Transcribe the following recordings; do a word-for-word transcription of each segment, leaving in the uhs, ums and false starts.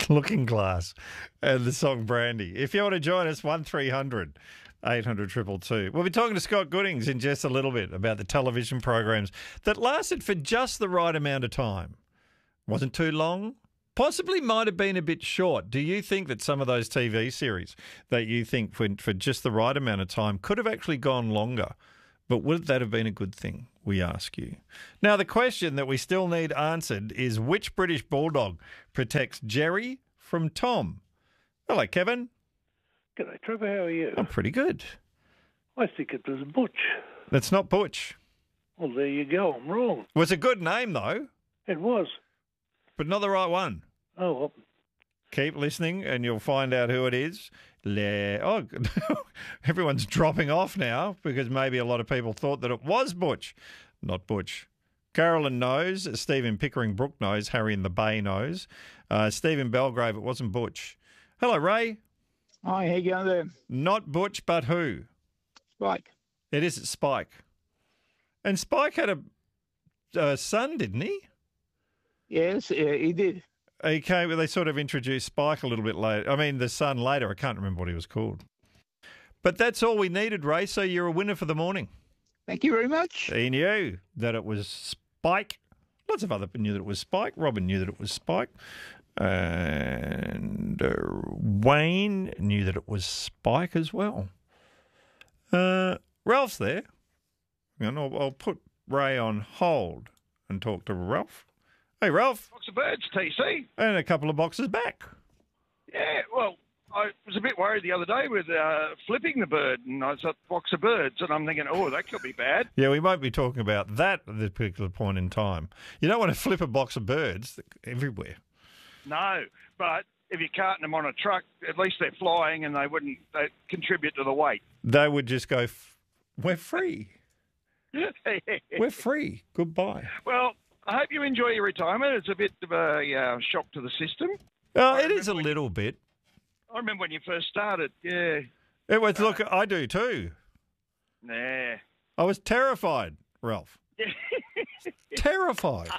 Looking Glass and the song Brandy. If you want to join us, one three hundred eight hundred two two two. We'll be talking to Scott Goodings in just a little bit about the television programs that lasted for just the right amount of time. Wasn't too long. Possibly might have been a bit short. Do you think that some of those T V series that you think for, for just the right amount of time could have actually gone longer? But would that have been a good thing, we ask you? Now, the question that we still need answered is which British bulldog protects Jerry from Tom? Hello, Kevin. G'day, Trevor. How are you? I'm pretty good. I think it was Butch. That's not Butch. Well, there you go. I'm wrong. It was a good name, though. It was. But not the right one. Oh, well. Keep listening and you'll find out who it is. Le- oh, everyone's dropping off now because maybe a lot of people thought that it was Butch. Not Butch. Carolyn knows. Stephen Pickering Brook knows. Harry in the Bay knows. Uh, Stephen Belgrave, it wasn't Butch. Hello, Ray. Hi, how you going there? Not Butch, but who? Spike. It is Spike. And Spike had a, a son, didn't he? Yes, yeah, he did. He came, they sort of introduced Spike a little bit later. I mean, the son later. I can't remember what he was called. But that's all we needed, Ray. So you're a winner for the morning. Thank you very much. He knew that it was Spike. Lots of other people knew that it was Spike. Robin knew that it was Spike. And uh, Wayne knew that it was Spike as well. Uh, Ralph's there. And I'll, I'll put Ray on hold and talk to Ralph. Hey, Ralph. Box of birds, T C. And a couple of boxes back. Yeah, well, I was a bit worried the other day with uh, flipping the bird, and I thought box of birds, and I'm thinking, oh, that could be bad. Yeah, we won't be talking about that at this particular point in time. You don't want to flip a box of birds everywhere. No, but if you're carting them on a truck, at least they're flying, and they wouldn't they contribute to the weight. They would just go, we're free. We're free. Goodbye. Well, I hope you enjoy your retirement. It's a bit of a uh, shock to the system. Oh, it is a little bit. I remember when you first started, yeah. It was, look, I do too. Nah. I was terrified, Ralph. Terrified.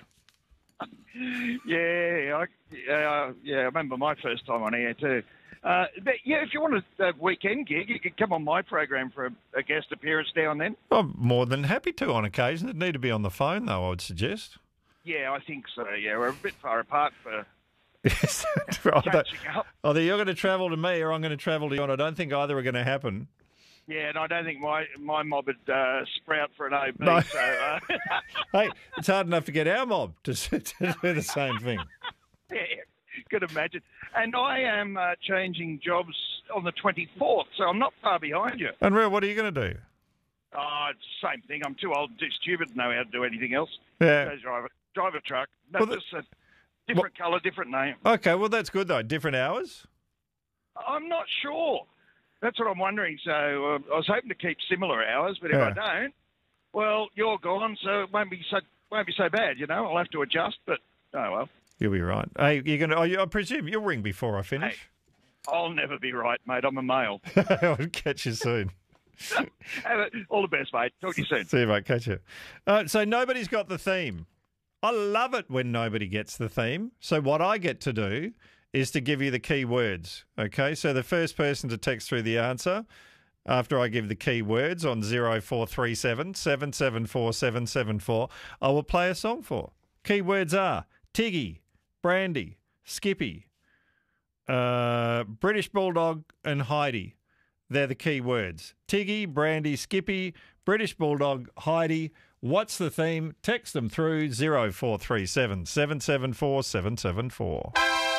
Yeah, I, uh, yeah, I remember my first time on air too. Uh, but yeah, if you want a, a weekend gig, you could come on my program for a, a guest appearance now and then. I'm more than happy to on occasion. It'd need to be on the phone, though, I would suggest. Yeah, I think so. Yeah, we're a bit far apart for Yes. catching up. Either you're going to travel to me or I'm going to travel to you, and I don't think either are going to happen. Yeah, and I don't think my, my mob would uh, sprout for an O B. No. So, uh, Hey, it's hard enough to get our mob to, to do the same thing. yeah, could imagine. And I am uh, changing jobs on the twenty-fourth, so I'm not far behind you. And Real, what are you going to do? Oh, it's the same thing. I'm too old and too stupid to know how to do anything else. Yeah. Go drive a, drive a truck. That's Well, just a different colour, different name. Okay, well, that's good, though. Different hours? I'm not sure. That's what I'm wondering. So uh, I was hoping to keep similar hours, but if Yeah. I don't, well, you're gone, so it won't be so won't be so bad. You know, I'll have to adjust. But oh well. You'll be right. Hey, you're going to, oh, you, I presume you'll ring before I finish. I'll never be right, mate. I'm a male. I'll catch you soon. Have it. All the best, mate. Talk to you soon. See you, mate. Catch you. Uh, so nobody's got the theme. I love it when nobody gets the theme. So what I get to do is to give you the key words. Okay, so the first person to text through the answer after I give the key words on zero four three seven, seven seven four, seven seven four, I will play a song for. Key words are Tiggy, Brandy, Skippy, uh, British Bulldog and Heidi. They're the key words. Tiggy, Brandy, Skippy, British Bulldog, Heidi. What's the theme? Text them through zero four three seven, seven seven four, seven seven four.